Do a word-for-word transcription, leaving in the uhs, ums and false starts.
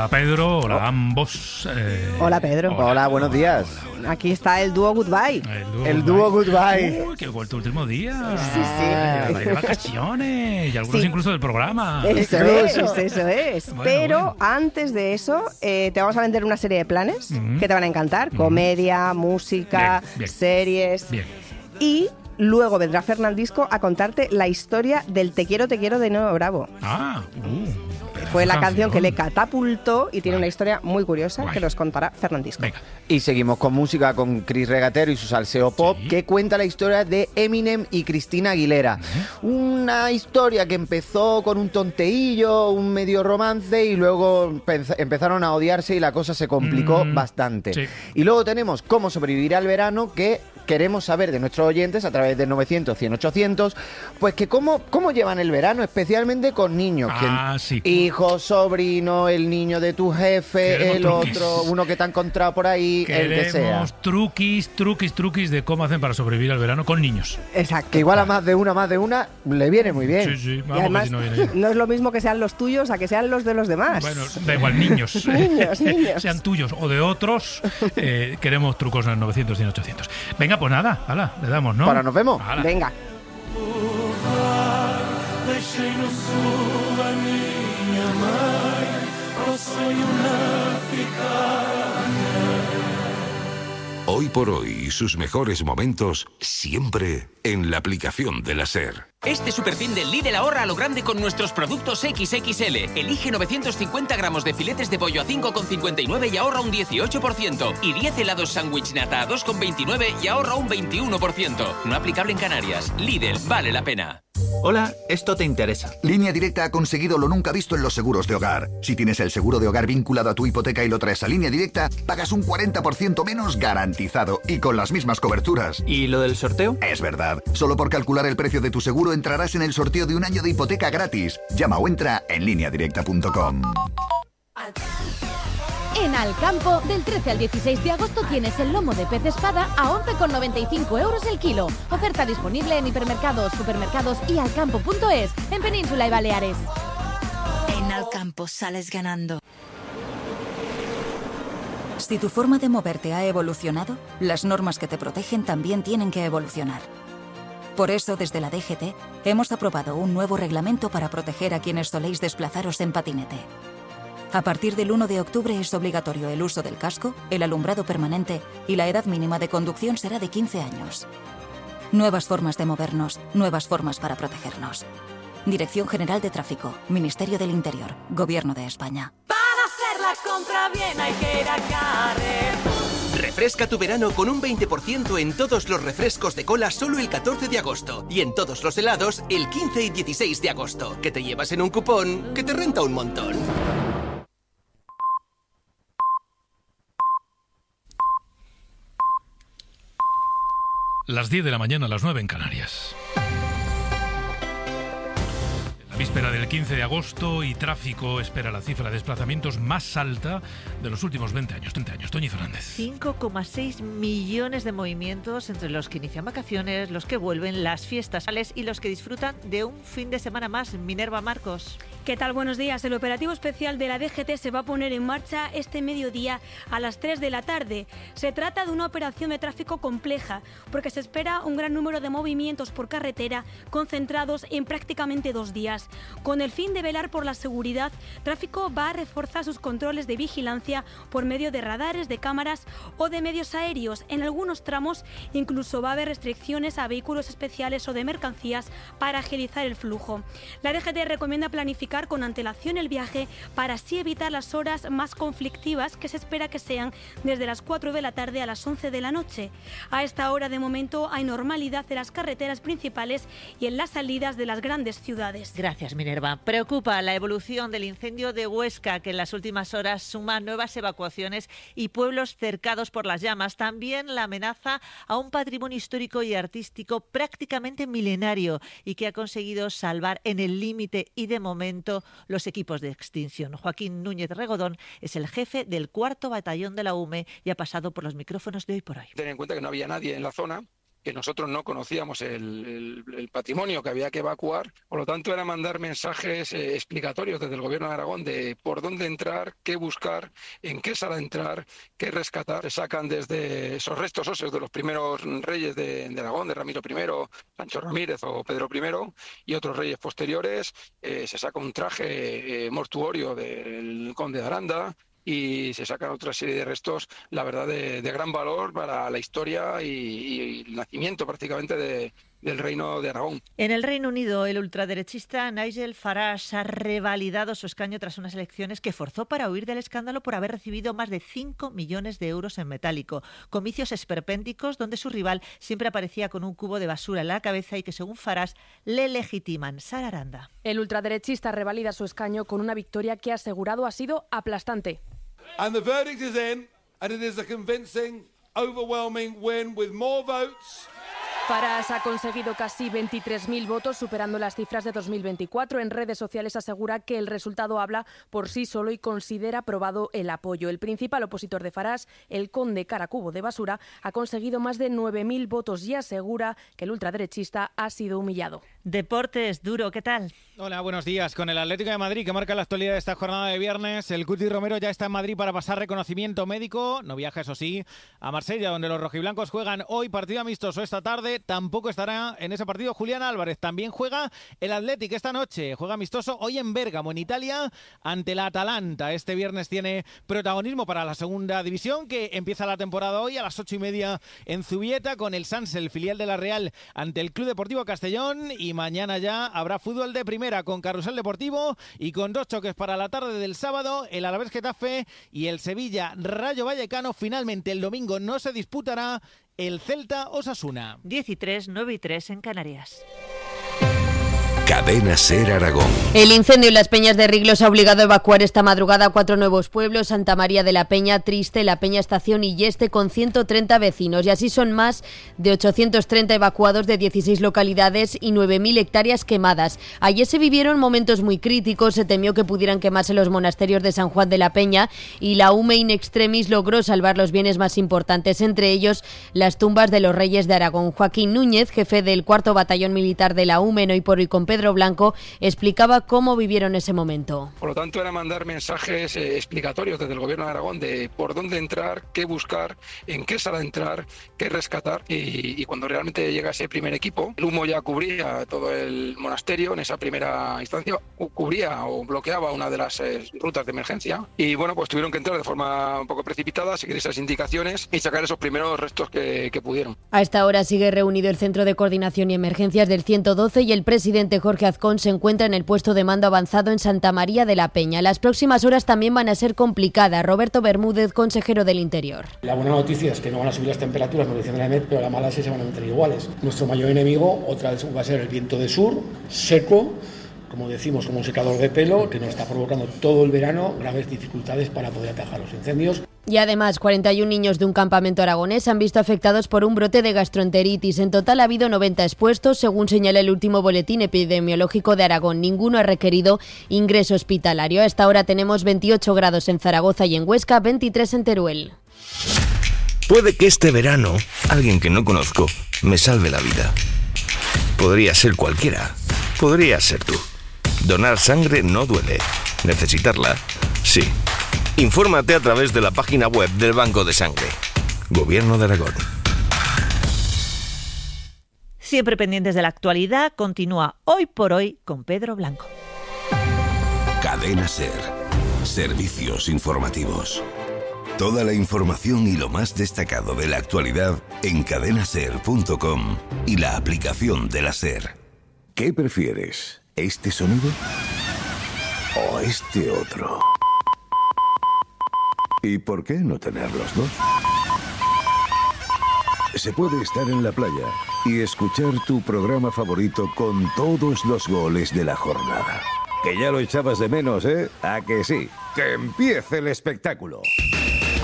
Hola Pedro, hola a ambos. Eh, hola Pedro. Hola, hola buenos hola, días. Hola, hola. Aquí está el dúo Goodbye. El dúo El dúo Goodbye. Uy, que he vuelto último día. Sí, sí. Ay, de vacaciones. Y algunos Sí. incluso del programa. Eso Incluso. es, eso es. Bueno, Pero bueno. antes de eso, eh, te vamos a vender una serie de planes Ujú. que te van a encantar. Comedia, música, Bien, bien. series. Bien. Y luego vendrá Fernandisco a contarte la historia del Te quiero, te quiero de Nuevo Bravo. Ah, uh, Fue la canción. canción que le catapultó y tiene Vale. una historia muy curiosa Guay. que nos contará Fernandisco. Venga. Y seguimos con música con Chris Regatero y su salseo pop, Sí. que cuenta la historia de Eminem y Cristina Aguilera. Una historia que empezó con un tonteillo, un medio romance, y luego empe- empezaron a odiarse y la cosa se complicó Mm, bastante. sí. Y luego tenemos Cómo sobrevivir al verano, que queremos saber de nuestros oyentes a través del novecientos, cien, ochocientos, pues que cómo, cómo llevan el verano, especialmente con niños. Ah, que- sí. Hijo, sobrino, el niño de tu jefe, Queremos el truquis. otro, uno que te ha encontrado por ahí, el que sea. Queremos truquis, truquis, truquis de cómo hacen para sobrevivir al verano con niños. Exacto. Que igual a más de una, más de una, le viene muy bien. Sí, sí, Y vamos, además, que si no viene bien. no es lo mismo que sean los tuyos a que sean los de los demás. Bueno, da igual, niños. Niños, niños. Sean tuyos o de otros, eh, queremos trucos en el novecientos, cien, ochocientos. Venga, pues nada, hala, le damos, ¿no? Para nos vemos. Hala. Venga. Hoy por hoy, sus mejores momentos siempre en la aplicación de la SER. Este superfin del Lidl ahorra a lo grande con nuestros productos equis equis ele. Elige novecientos cincuenta gramos de filetes de pollo a cinco con cincuenta y nueve y ahorra un dieciocho por ciento. Y diez helados sándwich nata a dos con veintinueve y ahorra un veintiuno por ciento. No aplicable en Canarias. Lidl, vale la pena. Hola, esto te interesa. Línea Directa ha conseguido lo nunca visto en los seguros de hogar. Si tienes el seguro de hogar vinculado a tu hipoteca y lo traes a Línea Directa, pagas un cuarenta por ciento menos garantizado y con las mismas coberturas. ¿Y lo del sorteo? Es verdad. Solo por calcular el precio de tu seguro entrarás en el sorteo de un año de hipoteca gratis. Llama o entra en línea directa punto com. En Alcampo, del trece al dieciséis de agosto tienes el lomo de pez espada a once con noventa y cinco euros el kilo. Oferta disponible en hipermercados, supermercados y alcampo punto es, en Península y Baleares. En Alcampo sales ganando. Si tu forma de moverte ha evolucionado, las normas que te protegen también tienen que evolucionar. Por eso, desde la D G T, hemos aprobado un nuevo reglamento para proteger a quienes soléis desplazaros en patinete. A partir del uno de octubre es obligatorio el uso del casco, el alumbrado permanente y la edad mínima de conducción será de quince años. Nuevas formas de movernos, nuevas formas para protegernos. Dirección General de Tráfico, Ministerio del Interior, Gobierno de España. Para hacer la compra bien hay que ir a Carrefour. Refresca tu verano con un veinte por ciento en todos los refrescos de cola solo el catorce de agosto. Y en todos los helados el quince y dieciséis de agosto. Que te llevas en un cupón que te renta un montón. Las diez de la mañana, las nueve en Canarias. La víspera del quince de agosto y tráfico espera la cifra de desplazamientos más alta de los últimos veinte años, treinta años. Toñi Fernández. cinco coma seis millones de movimientos entre los que inician vacaciones, los que vuelven, las fiestas y los que disfrutan de un fin de semana más. Minerva Marcos. ¿Qué tal? Buenos días. El operativo especial de la D G T se va a poner en marcha este mediodía a las tres de la tarde. Se trata de una operación de tráfico compleja porque se espera un gran número de movimientos por carretera concentrados en prácticamente dos días. Con el fin de velar por la seguridad, Tráfico va a reforzar sus controles de vigilancia por medio de radares, de cámaras o de medios aéreos. En algunos tramos incluso va a haber restricciones a vehículos especiales o de mercancías para agilizar el flujo. La D G T recomienda planificar con antelación el viaje para así evitar las horas más conflictivas que se espera que sean desde las cuatro de la tarde a las once de la noche. A esta hora de momento hay normalidad en las carreteras principales y en las salidas de las grandes ciudades. Gracias, Minerva. Preocupa la evolución del incendio de Huesca, que en las últimas horas suma nuevas evacuaciones y pueblos cercados por las llamas. También la amenaza a un patrimonio histórico y artístico prácticamente milenario y que ha conseguido salvar en el límite y de momento los equipos de extinción. Joaquín Núñez Regodón es el jefe del cuarto batallón de la U M E y ha pasado por los micrófonos de Hoy por Hoy. Ten en cuenta que no había nadie en la zona que nosotros no conocíamos el, el, el patrimonio que había que evacuar, por lo tanto era mandar mensajes eh, explicatorios desde el Gobierno de Aragón de por dónde entrar, qué buscar, en qué sala entrar, qué rescatar. Se sacan desde esos restos óseos de los primeros reyes de, de Aragón, de Ramiro primero, Sancho Ramírez o Pedro primero, y otros reyes posteriores, eh, se saca un traje eh, mortuorio del conde de Aranda, y se sacan otra serie de restos, la verdad, de, de gran valor para la historia y, y el nacimiento prácticamente de, del Reino de Aragón. En el Reino Unido, el ultraderechista Nigel Farage ha revalidado su escaño tras unas elecciones que forzó para huir del escándalo por haber recibido más de cinco millones de euros en metálico. Comicios esperpénticos donde su rival siempre aparecía con un cubo de basura en la cabeza y que, según Farage, le legitiman. Sara Aranda. El ultraderechista revalida su escaño con una victoria que ha asegurado ha sido aplastante. And the verdict is in, and it is a convincing, overwhelming win with more votes. Farage ha conseguido casi veintitrés mil votos, superando las cifras de dos mil veinticuatro. En redes sociales asegura que el resultado habla por sí solo y considera aprobado el apoyo. El principal opositor de Farage, el conde Caracubo de Basura, ha conseguido más de nueve mil votos y asegura que el ultraderechista ha sido humillado. Deportes, Duro, ¿qué tal? Hola, buenos días. Con el Atlético de Madrid, que marca la actualidad de esta jornada de viernes, el Cuti Romero ya está en Madrid para pasar reconocimiento médico. No viaja, eso sí, a Marsella, donde los rojiblancos juegan hoy partido amistoso esta tarde. Tampoco estará en ese partido Julián Álvarez. También juega el Atlético esta noche. Juega amistoso hoy en Bérgamo, en Italia, ante la Atalanta. Este viernes tiene protagonismo para la segunda división, que empieza la temporada hoy a las ocho y media en Zubieta, con el Sanse, el filial de la Real, ante el Club Deportivo Castellón. Y mañana ya habrá fútbol de primera con Carrusel Deportivo y con dos choques para la tarde del sábado, el Alavés Getafe y el Sevilla Rayo Vallecano. Finalmente el domingo no se disputará el Celta Osasuna. diez y tres, nueve y tres en Canarias. Cadena SER Aragón. El incendio en las Peñas de Riglos ha obligado a evacuar esta madrugada cuatro nuevos pueblos: Santa María de la Peña, Triste, La Peña Estación y Yeste, con ciento treinta vecinos. Y así son más de ochocientos treinta evacuados de dieciséis localidades y nueve mil hectáreas quemadas. Ayer se vivieron momentos muy críticos. Se temió que pudieran quemarse los monasterios de San Juan de la Peña y la U M E in extremis logró salvar los bienes más importantes, entre ellos las tumbas de los reyes de Aragón. Joaquín Núñez, jefe del cuarto Batallón Militar de la U M E, hoy por hoy con Pedro Blanco, explicaba cómo vivieron ese momento. Por lo tanto, era mandar mensajes eh, explicatorios desde el Gobierno de Aragón de por dónde entrar, qué buscar, en qué sala entrar, qué rescatar. Y, y cuando realmente llega ese primer equipo, el humo ya cubría todo el monasterio. En esa primera instancia cubría o bloqueaba una de las eh, rutas de emergencia. Y bueno, pues tuvieron que entrar de forma un poco precipitada, seguir esas indicaciones y sacar esos primeros restos que, que pudieron. A esta hora sigue reunido el Centro de Coordinación y Emergencias del ciento doce y el presidente Jorge Azcón se encuentra en el puesto de mando avanzado en Santa María de la Peña. Las próximas horas también van a ser complicadas. Roberto Bermúdez, consejero del Interior. La buena noticia es que no van a subir las temperaturas, nos dicen la E M E T, pero la mala es que se van a mantener iguales. Nuestro mayor enemigo otra vez va a ser el viento de sur, seco, como decimos, como un secador de pelo, que nos está provocando todo el verano graves dificultades para poder atajar los incendios. Y además, cuarenta y un niños de un campamento aragonés se han visto afectados por un brote de gastroenteritis. En total ha habido noventa expuestos, según señala el último boletín epidemiológico de Aragón. Ninguno ha requerido ingreso hospitalario. A esta hora tenemos veintiocho grados en Zaragoza y en Huesca, veintitrés en Teruel. Puede que este verano alguien que no conozco me salve la vida. Podría ser cualquiera. Podría ser tú. Donar sangre no duele. Necesitarla, sí. Infórmate a través de la página web del Banco de Sangre. Gobierno de Aragón. Siempre pendientes de la actualidad, continúa Hoy por Hoy con Pedro Blanco. Cadena SER. Servicios informativos. Toda la información y lo más destacado de la actualidad en cadena ser punto com y la aplicación de la SER. ¿Qué prefieres? ¿Este sonido o este otro? ¿Y por qué no tener los dos? Se puede estar en la playa y escuchar tu programa favorito con todos los goles de la jornada. Que ya lo echabas de menos, ¿eh? ¿A que sí? ¡Que empiece el espectáculo!